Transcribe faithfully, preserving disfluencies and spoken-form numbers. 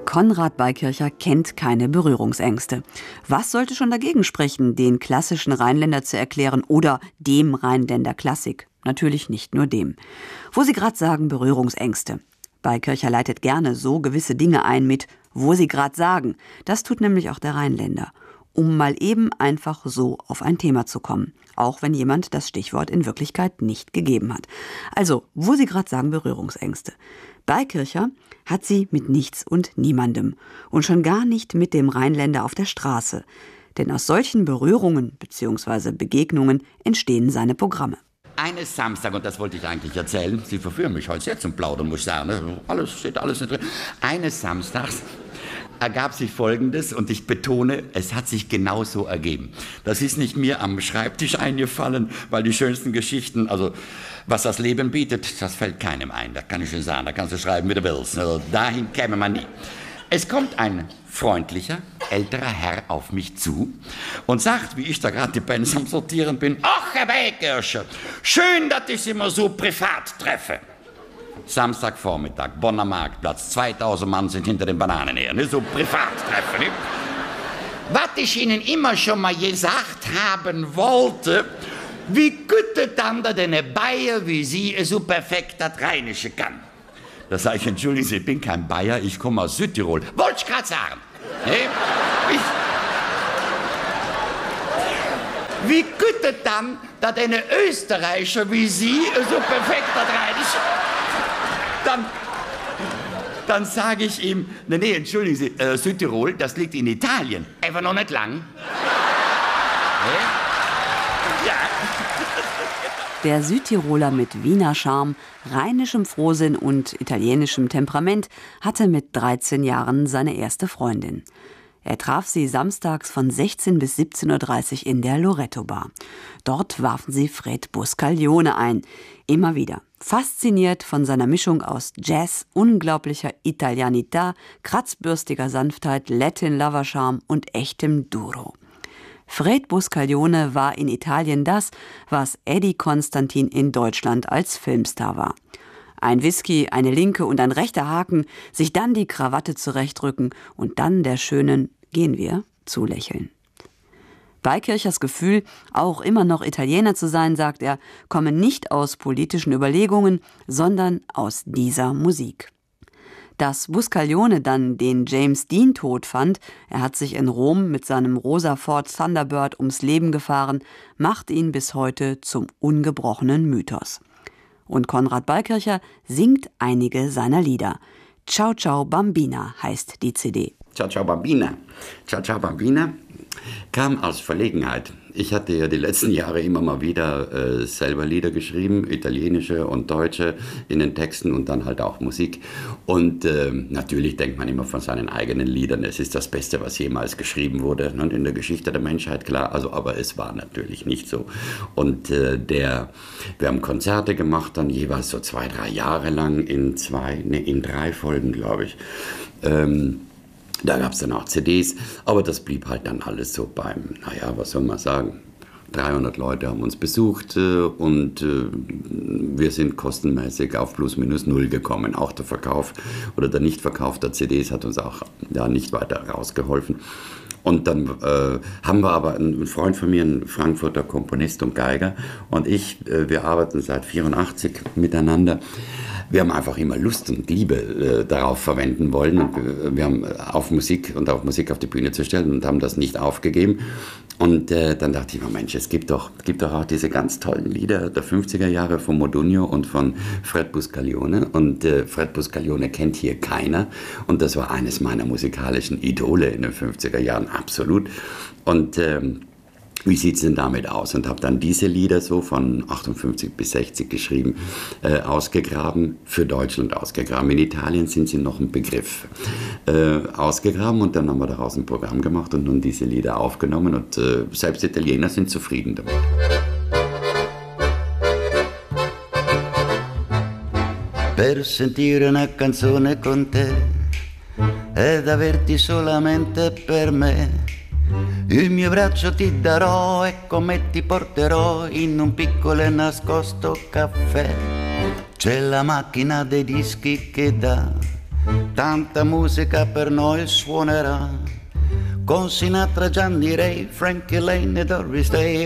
Konrad Beikircher kennt keine Berührungsängste. Was sollte schon dagegen sprechen, den klassischen Rheinländer zu erklären oder dem Rheinländer Klassik? Natürlich nicht nur dem. Wo Sie gerade sagen, Berührungsängste. Beikircher leitet gerne so gewisse Dinge ein mit wo Sie gerade sagen. Das tut nämlich auch der Rheinländer. Um mal eben einfach so auf ein Thema zu kommen. Auch wenn jemand das Stichwort in Wirklichkeit nicht gegeben hat. Also, wo Sie gerade sagen, Berührungsängste. Beikircher hat sie mit nichts und niemandem. Und schon gar nicht mit dem Rheinländer auf der Straße. Denn aus solchen Berührungen bzw. Begegnungen entstehen seine Programme. Eines Samstag, und das wollte ich eigentlich erzählen, Sie verführen mich heute sehr zum Plaudern, muss ich sagen. Alles steht alles nicht drin. Eines Samstags ergab sich Folgendes, und ich betone, es hat sich genauso ergeben. Das ist nicht mir am Schreibtisch eingefallen, weil die schönsten Geschichten, also was das Leben bietet, das fällt keinem ein. Da kann ich schon sagen, da kannst du schreiben, wie du willst. Also dahin käme man nie. Es kommt ein freundlicher, älterer Herr auf mich zu und sagt, wie ich da gerade die Bands am Sortieren bin, ach, Herr Beikircher, schön, dass ich Sie immer so privat treffe. Samstagvormittag, Bonner Marktplatz, zweitausend Mann sind hinter den Bananen her, ne? So Privattreffen. Ne? Was ich Ihnen immer schon mal gesagt haben wollte, wie gut dann da eine Bayer wie Sie so perfekt das Rheinische kann. Da sage ich, entschuldigen Sie, ich bin kein Bayer, ich komme aus Südtirol. Wollte ich gerade sagen. Ne? Ich Wie gut dann da eine Österreicher wie Sie so perfekt das Rheinische. Dann, dann sage ich ihm, nee, nee, entschuldigen Sie, äh, Südtirol, das liegt in Italien. Einfach noch nicht lang. Nee? Ja. Der Südtiroler mit Wiener Charme, rheinischem Frohsinn und italienischem Temperament hatte mit dreizehn Jahren seine erste Freundin. Er traf sie samstags von sechzehn bis siebzehn Uhr dreißig in der Loretto Bar. Dort warfen sie Fred Buscaglione ein. Immer wieder. Fasziniert von seiner Mischung aus Jazz, unglaublicher Italianità, kratzbürstiger Sanftheit, Latin-Lover-Charme und echtem Duro. Fred Buscaglione war in Italien das, was Eddie Constantin in Deutschland als Filmstar war. Ein Whisky, eine linke und ein rechter Haken, sich dann die Krawatte zurechtrücken und dann der schönen »Gehen wir« zulächeln. Beikirchers Gefühl, auch immer noch Italiener zu sein, sagt er, komme nicht aus politischen Überlegungen, sondern aus dieser Musik. Dass Buscaglione dann den James Dean tot fand, er hat sich in Rom mit seinem rosa Ford Thunderbird ums Leben gefahren, macht ihn bis heute zum ungebrochenen Mythos. Und Konrad Beikircher singt einige seiner Lieder. Ciao Ciao Bambina heißt die C D. Ciao Ciao Bambina. Ciao Ciao Bambina kam aus Verlegenheit. Ich hatte ja die letzten Jahre immer mal wieder äh, selber Lieder geschrieben, italienische und deutsche in den Texten und dann halt auch Musik. Und äh, natürlich denkt man immer von seinen eigenen Liedern, es ist das Beste, was jemals geschrieben wurde und in der Geschichte der Menschheit, klar. Also, aber es war natürlich nicht so. Und äh, der, wir haben Konzerte gemacht, dann jeweils so zwei, drei Jahre lang in zwei, ne, in drei Folgen, glaube ich. Ähm, Da gab es dann auch C Ds, aber das blieb halt dann alles so beim, naja, was soll man sagen, dreihundert Leute haben uns besucht äh, und äh, wir sind kostenmäßig auf plus minus null gekommen. Auch der Verkauf oder der Nichtverkauf der C Ds hat uns auch ja, nicht weiter rausgeholfen. Und dann äh, haben wir aber einen Freund von mir, ein Frankfurter Komponist und Geiger und ich, äh, wir arbeiten seit vierundachtzig miteinander. Wir haben einfach immer Lust und Liebe äh, darauf verwenden wollen. Und wir, wir haben auf Musik und auf Musik auf die Bühne zu stellen und haben das nicht aufgegeben. Und äh, dann dachte ich mir, Mensch, es gibt doch, gibt doch auch diese ganz tollen Lieder der fünfziger Jahre von Modugno und von Fred Buscaglione. Und äh, Fred Buscaglione kennt hier keiner. Und das war eines meiner musikalischen Idole in den fünfziger Jahren, absolut. Und ähm, wie sieht es denn damit aus? Und habe dann diese Lieder so von achtundfünfzig bis sechzig geschrieben, äh, ausgegraben, für Deutschland ausgegraben. In Italien sind sie noch ein Begriff. Äh, ausgegraben und dann haben wir daraus ein Programm gemacht und nun diese Lieder aufgenommen und äh, selbst Italiener sind zufrieden damit. Per sentire una canzone con te ed averti solamente per me. Il mio braccio ti darò e come ti porterò in un piccolo e nascosto caffè. C'è la macchina dei dischi che dà tanta musica per noi suonerà, con Sinatra, Gianni Ray, Frankie Lane e Doris Day.